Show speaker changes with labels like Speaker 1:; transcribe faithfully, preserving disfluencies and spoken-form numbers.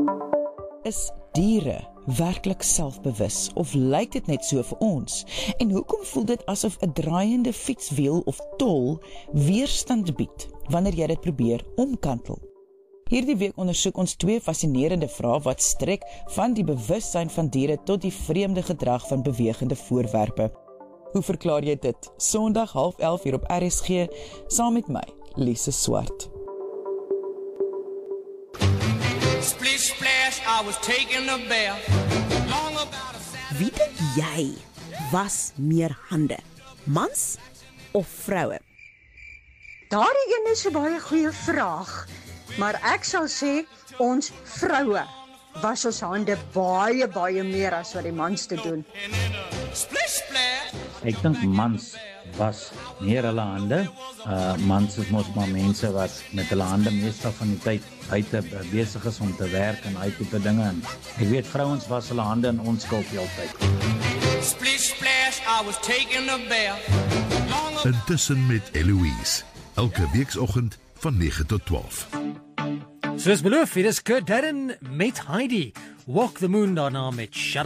Speaker 1: Is diere werklik selfbewus of lyk dit net so vir ons? En hoekom voel dit asof 'n draaiende fietswiel of tol weerstand bied wanneer jy dit probeer omkantel? Hierdie week ondersoek ons twee fascinerende vrae wat strek van die bewussyn van diere tot die vreemde gedrag van bewegende voorwerpe. Hoe verklaar jy dit? Sondag half elf hier op R S G, saam met my, Lise Swart.
Speaker 2: Splish splash, I was taking a bath. Long about a
Speaker 3: Wie dink jy was meer hande? Mans of vroue?
Speaker 4: Daardie een is 'n baie goeie vraag, maar ek sal sê ons vroue was ons hande baie baie meer as wat die mans te doen.
Speaker 2: splish splash.
Speaker 5: Ek dink mans was meer hulle hande. Uh, mans is mos maar mense wat met hulle hande meestal van die tyd buite besig is om te werk en uit tipe dinge. En ek weet vrouens was hulle hande in onskuld die altyd.
Speaker 2: Splish splash, I was taking a bath. Long
Speaker 6: Intussen met Eloise, elke weeksoggend van negen tot twaalf.
Speaker 7: Soos beloof, hier is Kurt Darren met Heidi. Walk the Moon daarna met Shut